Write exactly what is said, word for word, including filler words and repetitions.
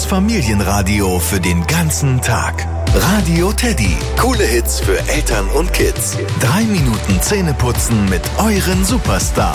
Familienradio für den ganzen Tag. Radio Teddy. Coole Hits für Eltern und Kids. Drei Minuten Zähneputzen mit euren Superstars.